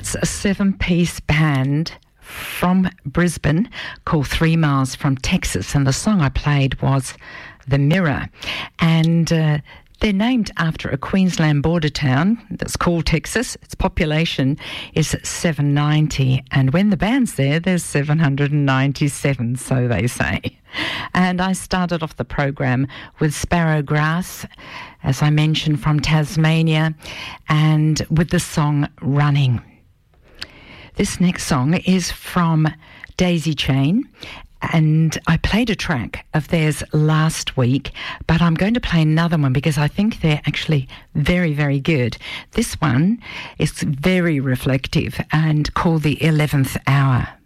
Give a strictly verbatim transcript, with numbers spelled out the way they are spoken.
That's a seven-piece band from Brisbane called Three Miles from Texas, and the song I played was The Mirror. And uh, they're named after a Queensland border town that's called Texas. Its population is seven ninety, and when the band's there, there's seven hundred ninety-seven, so they say. And I started off the program with Sparrowgrass, as I mentioned, from Tasmania, and with the song Running. This next song is from Daisy Chain, and I played a track of theirs last week, but I'm going to play another one because I think they're actually very, very good. This one is very reflective and called The eleventh Hour.